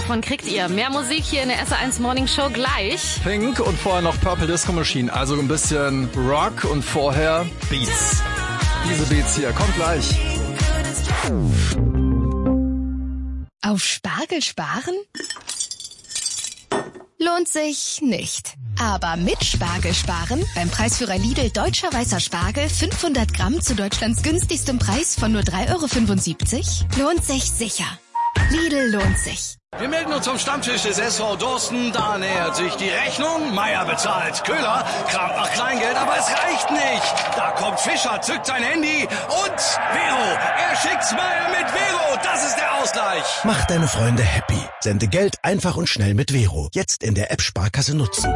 davon kriegt ihr. Mehr Musik hier in der SR1 Morning Show gleich. Pink und vorher noch Purple Disco Machine. Also ein bisschen Rock und vorher Beats. Diese Beats hier, kommt gleich. Auf Spargel sparen? Lohnt sich nicht. Aber mit Spargel sparen, beim Preisführer Lidl Deutscher Weißer Spargel 500 Gramm zu Deutschlands günstigstem Preis von nur 3,75 €, lohnt sich sicher. Lidl lohnt sich. Wir melden uns zum Stammtisch des SV Dorsten. Da nähert sich die Rechnung. Meier bezahlt. Köhler kramt nach Kleingeld, aber es reicht nicht. Da kommt Fischer, zückt sein Handy und Vero. Er schickt's Meier mit Vero. Das ist der Ausgleich. Mach deine Freunde happy. Sende Geld einfach und schnell mit Vero. Jetzt in der App Sparkasse nutzen.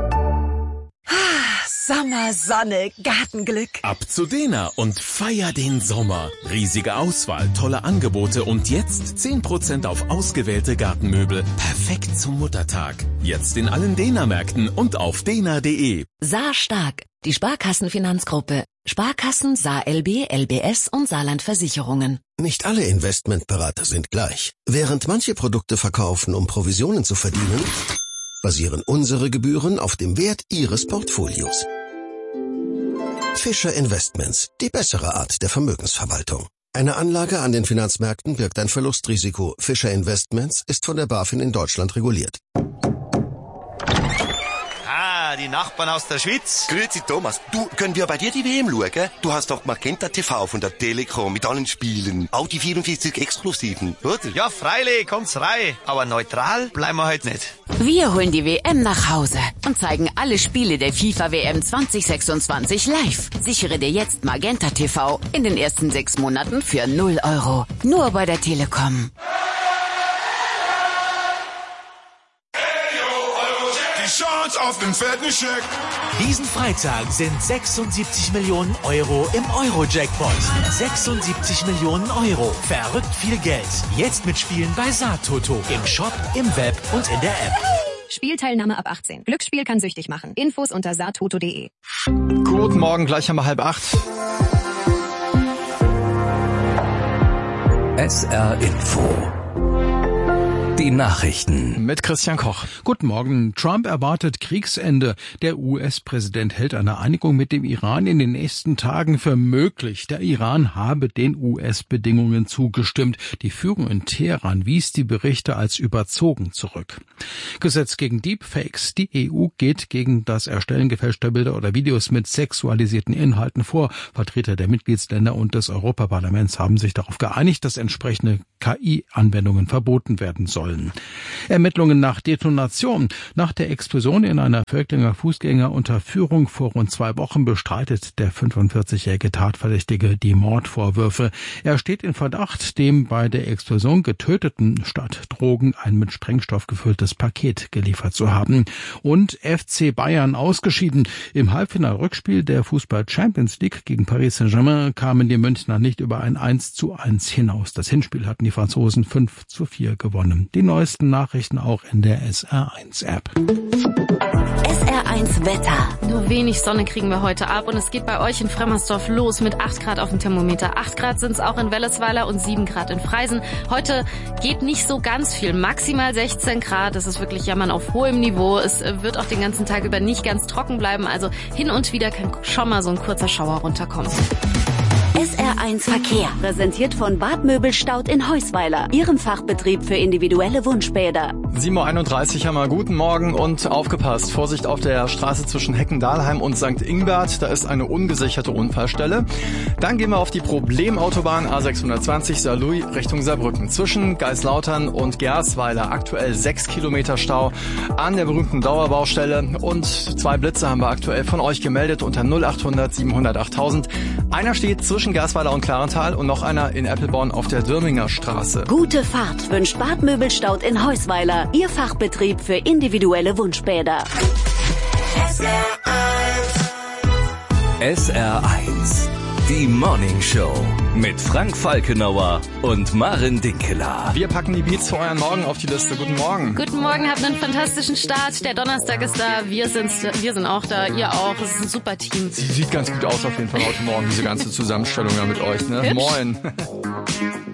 Sommer, Sonne, Gartenglück. Ab zu Dena und feier den Sommer. Riesige Auswahl, tolle Angebote und jetzt 10% auf ausgewählte Gartenmöbel. Perfekt zum Muttertag. Jetzt in allen Dena-Märkten und auf dena.de. Saar Stark, die Sparkassenfinanzgruppe. Sparkassen, Saar LB, LBS und Saarland Versicherungen. Nicht alle Investmentberater sind gleich. Während manche Produkte verkaufen, um Provisionen zu verdienen, basieren unsere Gebühren auf dem Wert Ihres Portfolios. Fischer Investments, die bessere Art der Vermögensverwaltung. Eine Anlage an den Finanzmärkten birgt ein Verlustrisiko. Fischer Investments ist von der BaFin in Deutschland reguliert. Die Nachbarn aus der Schweiz. Grüezi Thomas, du, können wir bei dir die WM schauen? Du hast doch Magenta TV von der Telekom mit allen Spielen. Auch die 44 Exklusiven, oder? Ja, freilich, kommt's rein. Aber neutral bleiben wir heute nicht. Wir holen die WM nach Hause und zeigen alle Spiele der FIFA WM 2026 live. Sichere dir jetzt Magenta TV in den ersten 6 Monaten für 0 €. Nur bei der Telekom. Chance auf den fetten Scheck. Diesen Freitag sind 76 Millionen € im Euro-Jackpot. 76 Millionen €. Verrückt viel Geld. Jetzt mitspielen bei Saartoto. Im Shop, im Web und in der App. Spielteilnahme ab 18. Glücksspiel kann süchtig machen. Infos unter saartoto.de. Guten Morgen, gleich haben wir 7:30. SR Info. Die Nachrichten mit Christian Koch. Guten Morgen. Trump erwartet Kriegsende. Der US-Präsident hält eine Einigung mit dem Iran in den nächsten Tagen für möglich. Der Iran habe den US-Bedingungen zugestimmt. Die Führung in Teheran wies die Berichte als überzogen zurück. Gesetz gegen Deepfakes. Die EU geht gegen das Erstellen gefälschter Bilder oder Videos mit sexualisierten Inhalten vor. Vertreter der Mitgliedsländer und des Europaparlaments haben sich darauf geeinigt, dass entsprechende KI-Anwendungen verboten werden sollen. Ermittlungen nach Detonation. Nach der Explosion in einer Völklinger Fußgängerunterführung vor rund 2 Wochen bestreitet der 45-jährige Tatverdächtige die Mordvorwürfe. Er steht in Verdacht, dem bei der Explosion getöteten statt Drogen ein mit Sprengstoff gefülltes Paket geliefert zu haben. Und FC Bayern ausgeschieden. Im Halbfinal-Rückspiel der Fußball-Champions League gegen Paris Saint-Germain kamen die Münchner nicht über ein 1:1 hinaus. Das Hinspiel hatten die Franzosen 5:4 gewonnen. Die neuesten Nachrichten auch in der SR1-App. SR1 Wetter. Nur wenig Sonne kriegen wir heute ab und es geht bei euch in Fremmersdorf los mit 8 Grad auf dem Thermometer. 8 Grad sind es auch in Wellesweiler und 7 Grad in Freisen. Heute geht nicht so ganz viel, maximal 16 Grad. Das ist wirklich Jammern auf hohem Niveau. Es wird auch den ganzen Tag über nicht ganz trocken bleiben, also hin und wieder kann schon mal so ein kurzer Schauer runterkommen. SR1 Verkehr, präsentiert von Bad Möbelstaud in Heusweiler, Ihrem Fachbetrieb für individuelle Wunschbäder. 7:31 Uhr haben wir. Guten Morgen und aufgepasst. Vorsicht auf der Straße zwischen Heckendahlheim und St. Ingbert. Da ist eine ungesicherte Unfallstelle. Dann gehen wir auf die Problemautobahn A620 Saarlouis Richtung Saarbrücken. Zwischen Geislautern und Gersweiler aktuell 6 Kilometer Stau an der berühmten Dauerbaustelle. Und 2 Blitze haben wir aktuell von euch gemeldet unter 0800 700 8000. Einer steht zwischen Gersweiler und Klarental und noch einer in Eppelborn auf der Dürminger Straße. Gute Fahrt wünscht Bad Möbelstaud in Heusweiler, Ihr Fachbetrieb für individuelle Wunschbäder. SR1, die Morning Show mit Frank Falkenauer und Maren Dinkeler. Wir packen die Beats für euren Morgen auf die Liste. Guten Morgen. Guten Morgen, habt einen fantastischen Start. Der Donnerstag ist da, wir sind auch da, ihr auch. Es ist ein super Team. Sie sieht ganz gut aus auf jeden Fall heute Morgen, diese ganze Zusammenstellung da mit euch. Ne? Moin.